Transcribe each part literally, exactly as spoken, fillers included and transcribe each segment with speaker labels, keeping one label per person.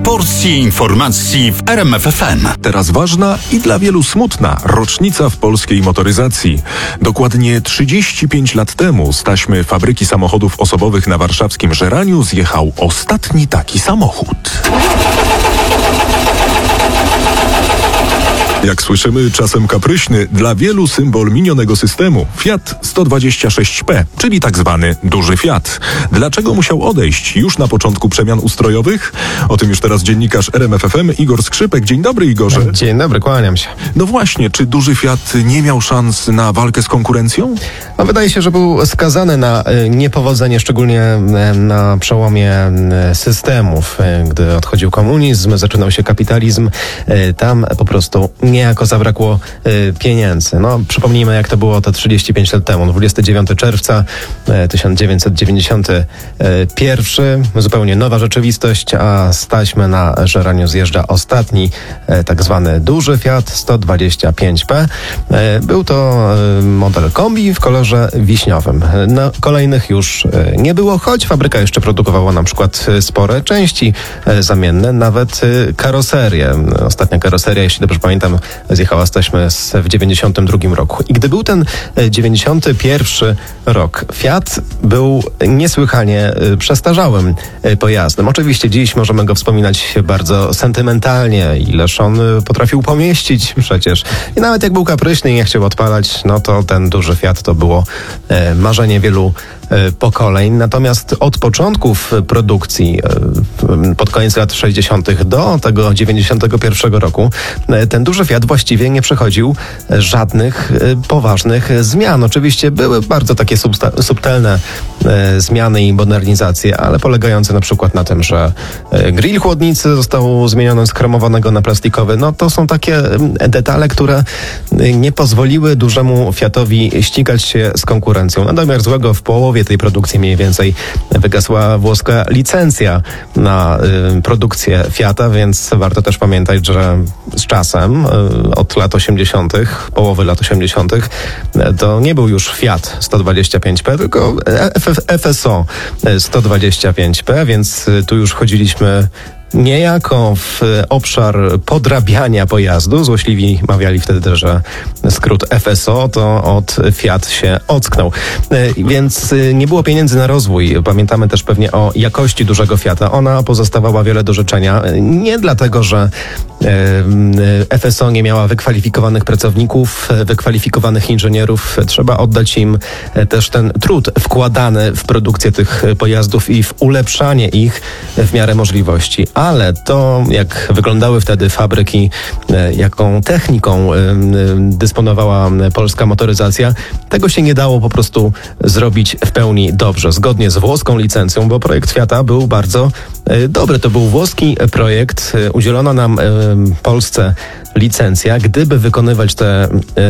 Speaker 1: Porcje informacji w R M F F M.
Speaker 2: Teraz ważna i dla wielu smutna rocznica w polskiej motoryzacji. Dokładnie trzydzieści pięć lat temu z taśmy fabryki samochodów osobowych na warszawskim Żeraniu zjechał ostatni taki samochód. Jak słyszymy, czasem kapryśny, dla wielu symbol minionego systemu. Fiat sto dwadzieścia sześć P, czyli tak zwany duży Fiat. Dlaczego musiał odejść już na początku przemian ustrojowych? O tym już teraz dziennikarz R M F F M Igor Skrzypek. Dzień dobry, Igorze.
Speaker 3: Dzień dobry, kłaniam się.
Speaker 2: No właśnie, czy duży Fiat nie miał szans na walkę z konkurencją?
Speaker 3: No, wydaje się, że był skazany na y, niepowodzenie, szczególnie y, na przełomie y, systemów. Y, gdy odchodził komunizm, zaczynał się kapitalizm, y, tam po prostu niejako zabrakło y, pieniędzy. No, przypomnijmy, jak to było te trzydzieści pięć lat temu. dwudziestego dziewiątego czerwca y, tysiąc dziewięćset dziewięćdziesiąty pierwszy. Zupełnie nowa rzeczywistość, a z taśmy na Żeraniu zjeżdża ostatni y, tak zwany duży Fiat sto dwadzieścia pięć P. Y, był to y, model kombi w kolorze wiśniowym. No, kolejnych już y, nie było, choć fabryka jeszcze produkowała na przykład y, spore części y, zamienne, nawet y, karoserię. Ostatnia karoseria, jeśli dobrze pamiętam, zjechała z taśmy w dziewięćdziesiątym drugim roku. I gdy był ten dziewięćdziesiąty pierwszy rok, Fiat był niesłychanie przestarzałym pojazdem. Oczywiście dziś możemy go wspominać bardzo sentymentalnie, ileż on potrafił pomieścić przecież. I nawet jak był kapryśny i nie chciał odpalać, no to ten duży Fiat to było marzenie wielu pokoleń. Natomiast od początków produkcji, pod koniec lat sześćdziesiątych do tego dziewięćdziesiątego pierwszego roku, ten duży Fiat właściwie nie przechodził żadnych poważnych zmian. Oczywiście były bardzo takie substa- subtelne zmiany i modernizacje, ale polegające na przykład na tym, że grill chłodnicy został zmieniony z chromowanego na plastikowy. No to są takie detale, które nie pozwoliły dużemu Fiatowi ścigać się z konkurencją. Na domiar złego w połowie tej produkcji mniej więcej wygasła włoska licencja na y, produkcję Fiata, więc warto też pamiętać, że z czasem, y, od lat osiemdziesiątych, połowy lat osiemdziesiątych, y, to nie był już Fiat sto dwadzieścia pięć P, tylko F S O sto dwadzieścia pięć P, więc y, tu już chodziliśmy niejako w obszar podrabiania pojazdu. Złośliwi mawiali wtedy, że skrót F S O to od Fiat się ocknął. Więc nie było pieniędzy na rozwój. Pamiętamy też pewnie o jakości dużego Fiata. Ona pozostawała wiele do życzenia. Nie dlatego, że F S O nie miała wykwalifikowanych pracowników, wykwalifikowanych inżynierów. Trzeba oddać im też ten trud wkładany w produkcję tych pojazdów i w ulepszanie ich w miarę możliwości. Ale to, jak wyglądały wtedy fabryki, jaką techniką dysponowała polska motoryzacja, tego się nie dało po prostu zrobić w pełni dobrze, zgodnie z włoską licencją, bo projekt Fiata był bardzo dobry. To był włoski projekt, udzielono nam Polsce licencja, gdyby wykonywać te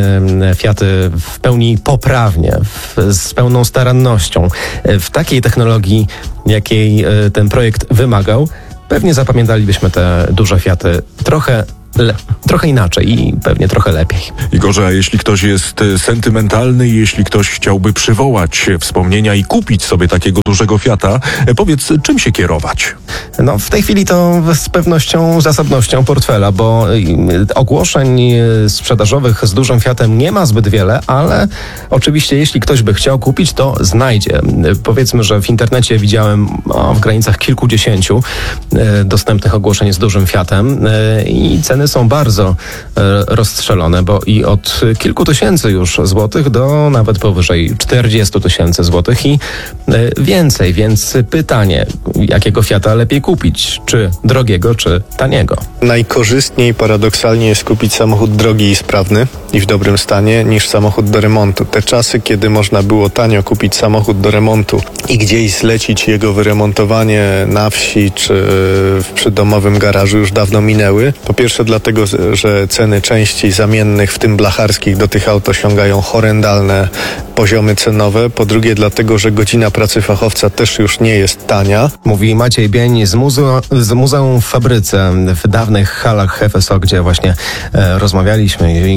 Speaker 3: Fiaty w pełni poprawnie, w, z pełną starannością, w takiej technologii, jakiej ten projekt wymagał, pewnie zapamiętalibyśmy te duże Fiaty trochę Le- trochę inaczej i pewnie trochę lepiej.
Speaker 2: Igorze, a jeśli ktoś jest sentymentalny i jeśli ktoś chciałby przywołać wspomnienia i kupić sobie takiego dużego Fiata, powiedz, czym się kierować?
Speaker 3: No, w tej chwili to z pewnością zasobnością portfela, bo ogłoszeń sprzedażowych z dużym Fiatem nie ma zbyt wiele, ale oczywiście jeśli ktoś by chciał kupić, to znajdzie. Powiedzmy, że w internecie widziałem o, w granicach kilkudziesięciu e, dostępnych ogłoszeń z dużym Fiatem e, i ceny są bardzo e, rozstrzelone, bo i od kilku tysięcy już złotych do nawet powyżej czterdziestu tysięcy złotych i e, więcej. Więc pytanie, jakiego Fiata lepiej kupić? Czy drogiego, czy taniego?
Speaker 4: Najkorzystniej paradoksalnie jest kupić samochód drogi i sprawny i w dobrym stanie niż samochód do remontu. Te czasy, kiedy można było tanio kupić samochód do remontu i gdzieś zlecić jego wyremontowanie na wsi czy w przydomowym garażu, już dawno minęły. Po pierwsze dlatego, że ceny części zamiennych, w tym blacharskich, do tych aut osiągają horrendalne poziomy cenowe. Po drugie dlatego, że godzina pracy fachowca też już nie jest tania.
Speaker 3: Mówi Maciej Bień z, muzeo, z Muzeum w Fabryce w dawnych halach F S O, gdzie właśnie e, rozmawialiśmy i gdzie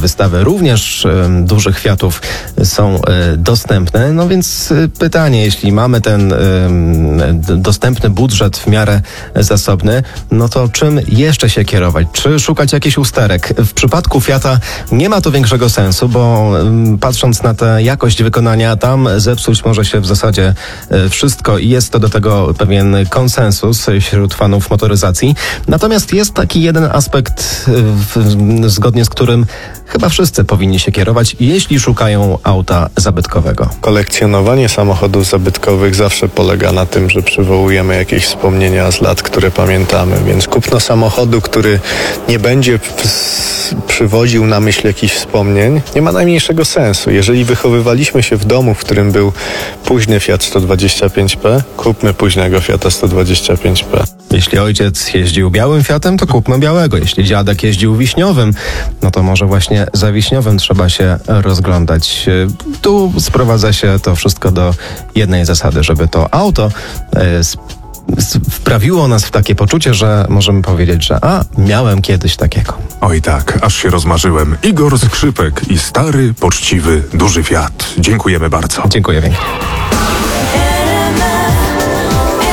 Speaker 3: wystawy również e, dużych Fiatów są e, dostępne. No więc e, pytanie, jeśli mamy ten e, d- dostępny budżet w miarę zasobny, no to czym jeszcze się kierować? Czy szukać jakichś usterek? W przypadku Fiata nie ma to większego sensu, bo e, patrząc na tę jakość wykonania, tam zepsuć może się w zasadzie e, wszystko i jest to do tego pewien konsensus wśród fanów motoryzacji. Natomiast jest taki jeden aspekt, w, zgodnie z którym chyba wszyscy powinni się kierować, jeśli szukają auta zabytkowego.
Speaker 4: Kolekcjonowanie samochodów zabytkowych zawsze polega na tym, że przywołujemy jakieś wspomnienia z lat, które pamiętamy, więc kupno samochodu, który nie będzie przywodził na myśl jakichś wspomnień, nie ma najmniejszego sensu. Jeżeli wychowywaliśmy się w domu, w którym był późny Fiat sto dwadzieścia pięć P, kupmy późnego Fiata sto dwadzieścia pięć P.
Speaker 3: Jeśli ojciec jeździł białym Fiatem, to kupmy białego. Jeśli dziadek jeździł wiśniowym, no to może właśnie za wiśniowym trzeba się rozglądać. Tu sprowadza się to wszystko do jednej zasady, żeby to auto e, sp- wprawiło nas w takie poczucie, że możemy powiedzieć, że a, miałem kiedyś takiego.
Speaker 2: Oj tak, aż się rozmarzyłem. Igor Skrzypek i stary, poczciwy, duży Fiat. Dziękujemy bardzo.
Speaker 3: Dziękuję pięknie.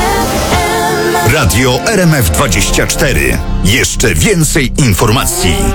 Speaker 1: Radio R M F dwadzieścia cztery. Jeszcze więcej informacji.